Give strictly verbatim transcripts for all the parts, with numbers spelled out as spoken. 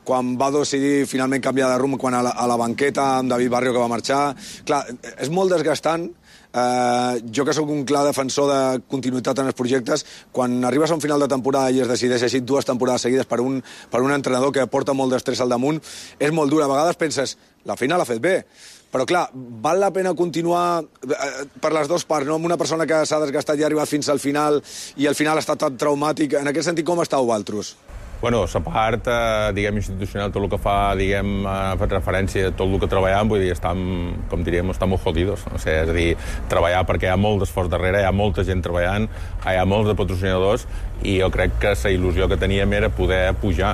quan va decidir finalment canviar de rumb, quan a la, a la banqueta, amb David Barrio que va marxar... Clar, és molt desgastant. Uh, jo que sóc un clar defensor de continuïtat en els projectes, quan arribes a un final de temporada i es decideix així dues temporades seguides per un, per un entrenador que porta molt d'estrès al damunt, és molt dur. A vegades penses, la feina l'ha fet bé, però clar, val la pena continuar per les dues parts, no? Amb una persona que s'ha desgastat i ha arribat fins al final i el final ha estat tan traumàtic. En aquest sentit, com estàu vosaltres? Bueno, la part, eh, diguem, institucional, tot el que fa, diguem, ha fet referència a tot el que treballem, vull dir, estem, com diríem, estem molt jodidos. O sigui, és a dir, treballar perquè hi ha molt d'esforç darrere, hi ha molta gent treballant, hi ha molts de patrocinadors, i jo crec que la il·lusió que teníem era poder pujar.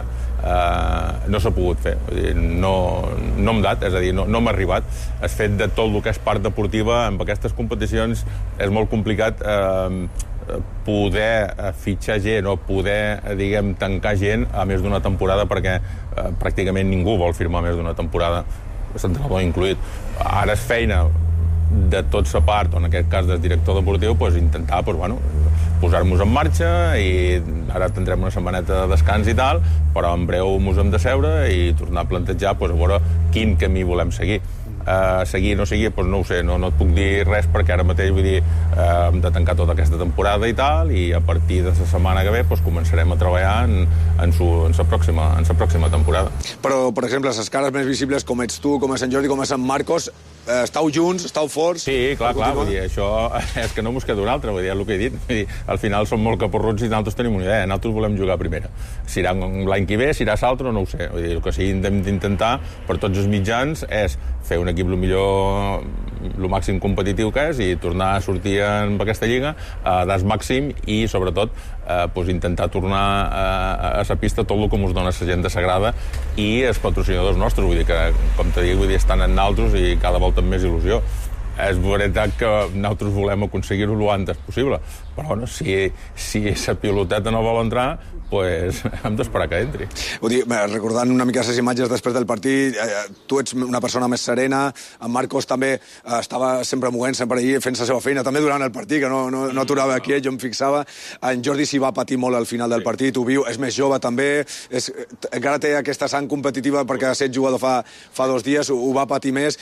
Uh, no s'ha pogut fer. Vull dir, no, no hem dat, és a dir, no, no m'ha arribat. El fet de tot el que és part deportiva, amb aquestes competicions, és molt complicat uh, poder fitxar gent o poder, diguem, tancar gent a més d'una temporada, perquè eh, pràcticament ningú vol firmar més d'una temporada, l'entrenador incluït. Ara és feina de tot sa part, o en aquest cas del director deportiu, pues, intentar pues, bueno, posar-nos en marxa, i ara tindrem una setmaneta de descans i tal, però en breu mos hem de seure i tornar a plantejar pues, a veure quin camí volem seguir. Uh, seguir o no seguir, doncs no ho sé, no, no et puc dir res, perquè ara mateix, vull dir, uh, hem de tancar tota aquesta temporada i tal, i a partir de la setmana que ve doncs, començarem a treballar en, en, su, en, sa pròxima, en sa pròxima temporada. Però, per exemple, les cares més visibles, com ets tu, com és Sant Jordi, com és Sant Marcos, eh, estàu junts, estàu forts... Sí, clar, clar, vull dir, això és que no mos queda un altre, vull dir, és el que he dit. Vull dir, al final som molt caporruts i nosaltres tenim una idea, nosaltres volem jugar a primera. Si irà l'any que ve, si irà l'altre, no ho sé. Vull dir, el que sí que hem d'intentar per tots els mitjans és fer un equip el millor, el màxim competitiu que és, i tornar a sortir amb aquesta lliga a des màxim, i sobretot eh, pues, intentar tornar a, a la pista tot el que ens dona la gent de Sagrada i els patrocinadors nostres, vull dir que, com te dic, vull dir, estan en naltros i cada volta amb més il·lusió. És veritat que nosaltres volem aconseguir-ho el antes possible, però bueno, si, si la piloteta no vol entrar, pues hem d'esperar que entri. Vull dir, recordant una mica les imatges després del partit, eh, tu ets una persona més serena, en Marcos també eh, estava sempre movent, sempre allà fent la seva feina, també durant el partit, que no, no, no aturava aquí, jo em fixava. En Jordi s'hi va patir molt al final del partit, ho viu, és més jove també, és, encara té aquesta sang competitiva perquè ha estat jugador fa, fa dos dies, ho, ho va patir més.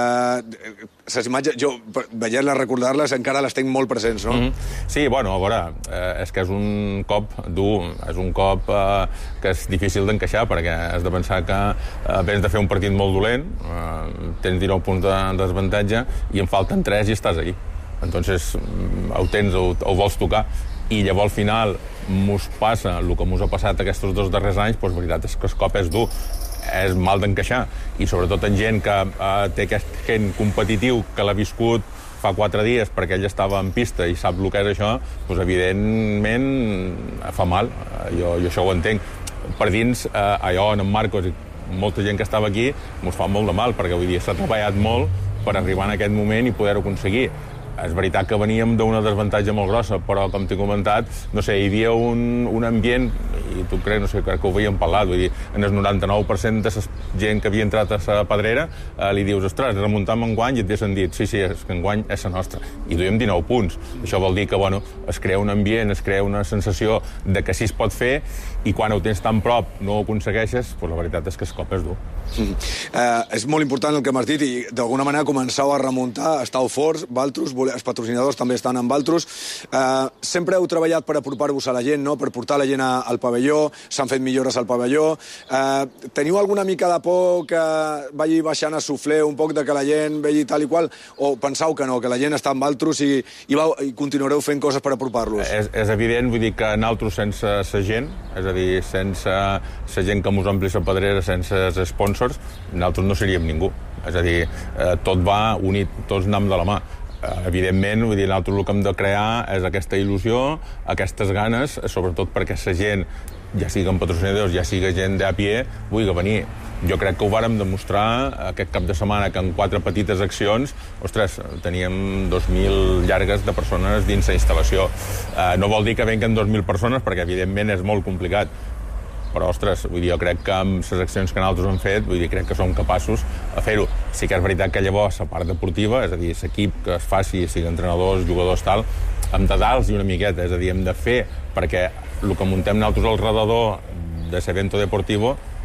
Eh, les imatges, jo, veient-les, recordar-les, encara les tenc molt presents, no? Mm-hmm. Sí, bueno, a veure, eh, és que és un cop dur, és un cop eh, que és difícil d'encaixar, perquè has de pensar que eh, vens de fer un partit molt dolent, eh, tens dinou punts de desavantatge, i en falten tres i estàs aquí. Entonces, ho tens, ho, ho vols tocar, i llavors al final mos passa el que mos ha passat aquests dos darrers anys, doncs la veritat és que el cop és dur, és mal d'encaixar, i sobretot en gent que eh, té aquest gent competitiu que l'ha viscut fa quatre dies perquè ell estava en pista i sap el que és això, doncs evidentment fa mal, jo, jo això ho entenc. Per dins, eh, allò en Marcos i molta gent que estava aquí mos fa molt de mal, perquè vull dir, s'ha treballat molt per arribar en aquest moment i poder-ho aconseguir. És veritat que veníem d'una desavantatge molt grossa, però, com t'he comentat, no sé, hi havia un, un ambient, i tu crec, no sé, crec que ho havíem parlat, vull dir, en el noranta-nou per cent de la gent que havia entrat a la pedrera, eh, li dius, ostres, remuntam enguany, i et deixen dit, sí, sí, és que enguany és la nostra. I duiem dinou punts. Això vol dir que, bueno, es crea un ambient, es crea una sensació de que sí es pot fer, i quan ho tens tan prop no ho aconsegueixes, doncs la veritat és que el cop és dur. Mm. Eh, és molt important el que m'has dit, i d'alguna manera començau a remuntar, estàu forts, Valtros, els patrocinadors també estan amb Valtros. Eh, sempre heu treballat per apropar-vos a la gent, no? Per portar la gent a, al pavelló, s'han fet millores al pavelló. Eh, teniu alguna mica de por que vagi baixant a sufler un poc de que la gent vegi tal i qual, o pensau que no, que la gent està amb Valtros i, i, va, i continuareu fent coses per apropar-los? És, és evident, vull dir que nosaltres sense la gent, és a dir, sense la gent que mos ompli la pedrera, sense els sponsors, nosaltres no seríem ningú. És a dir, eh, tot va unit, tots anem de la mà. Evidentment, vull dir, nosaltres el que hem de crear és aquesta il·lusió, aquestes ganes, sobretot perquè la gent, ja siguin patrocinadors, ja sigui gent d'A pie, vulgui venir. Jo crec que ho vàrem demostrar aquest cap de setmana, que en quatre petites accions, ostres, teníem dos mil llargues de persones dins la instal·lació. Eh, no vol dir que venguen dos mil persones, perquè evidentment és molt complicat, però, ostres, vull dir, jo crec que amb les accions que nosaltres hem fet, vull dir, crec que som capaços de fer-ho. Sí que és veritat que llavors la part deportiva, és a dir, l'equip que es faci, sigui entrenadors, jugadors, tal, hem de dar-los una miqueta, és a dir, hem de fer, perquè el que muntem nosaltres al redador de l'evento deportivo